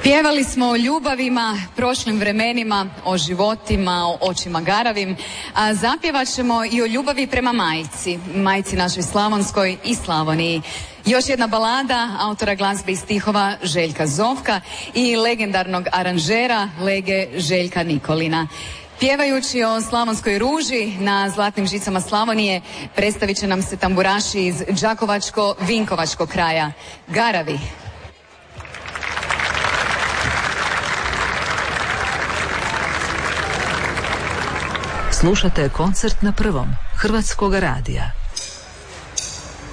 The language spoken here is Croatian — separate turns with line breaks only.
Pjevali smo o ljubavima, prošlim vremenima, o životima, o očima garavim, a zapjevat ćemo i o ljubavi prema majci našoj Slavonskoj i Slavoniji. Još jedna balada autora glazbe i stihova Željka Zovka i legendarnog aranžera lege Željka Nikolina. Pjevajući o slavonskoj ruži na zlatnim žicama Slavonije predstavit će nam se tamburaši iz Đakovačko-Vinkovačkog kraja. Garavi.
Slušate koncert na Prvom Hrvatskog radija.